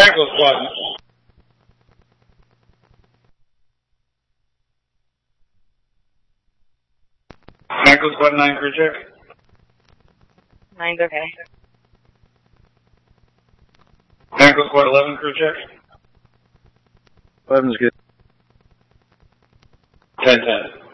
Echo Squad. Echo Squad 9 crew check. 9's okay. Echo Squad 11 crew check. 11's good. 10-10.